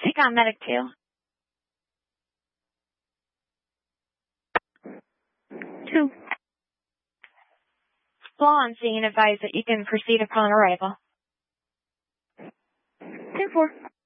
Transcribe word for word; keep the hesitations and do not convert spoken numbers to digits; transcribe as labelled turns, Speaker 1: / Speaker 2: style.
Speaker 1: Take on medic two. Two. Law on scene advise that you can proceed upon arrival. Two four.